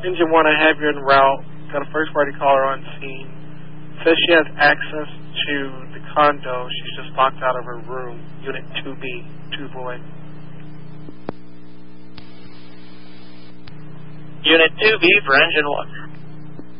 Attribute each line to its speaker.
Speaker 1: Engine 1, I have you en route. Got a first-party caller on scene. Says she has access to the condo. She's just locked out of her room. Unit 2B, 2 void.
Speaker 2: Unit 2B for Engine 1.